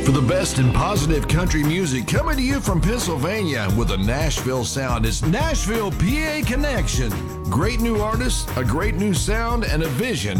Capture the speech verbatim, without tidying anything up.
For the best in positive country music coming to you from Pennsylvania with a Nashville sound, it's Nashville P A Connection. Great new artists, a great new sound, and a vision